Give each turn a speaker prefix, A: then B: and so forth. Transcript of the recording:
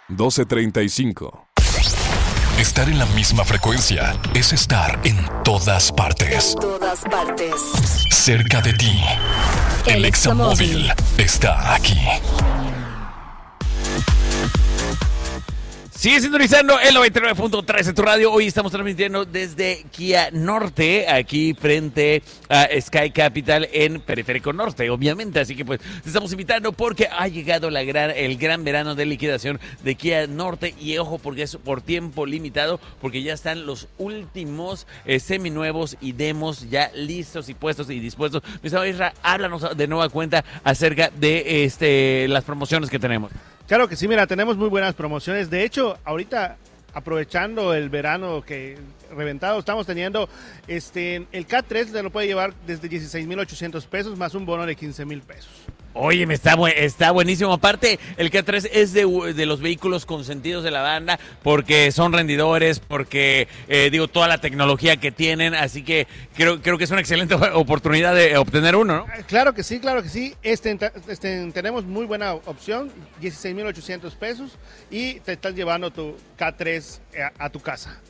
A: 12:35.
B: Estar en la misma frecuencia es estar en todas partes.
C: En todas partes.
B: Cerca de ti. El Examóvil está aquí.
D: Sigue sintonizando el 99.3 en tu radio. Hoy estamos transmitiendo desde Kia Norte, aquí frente a Sky Capital en Periférico Norte, obviamente. Así que pues te estamos invitando porque ha llegado el gran verano de liquidación de Kia Norte. Y ojo, porque es por tiempo limitado, porque ya están los últimos seminuevos y demos ya listos y puestos y dispuestos. Mi estimado Isra, háblanos de nueva cuenta acerca de las promociones que tenemos.
E: Claro que sí, mira, tenemos muy buenas promociones. De hecho, ahorita, aprovechando el verano que reventado, estamos teniendo el K3 se lo puede llevar desde 16,800 pesos más un bono de 15,000 pesos.
D: Oye, está buenísimo. Aparte, el K3 es de los vehículos consentidos de la banda porque son rendidores, porque, toda la tecnología que tienen. Así que creo que es una excelente oportunidad de obtener uno, ¿no?
E: Claro que sí, claro que sí. Tenemos muy buena opción, 16,800 pesos y te estás llevando tu K3 a tu casa.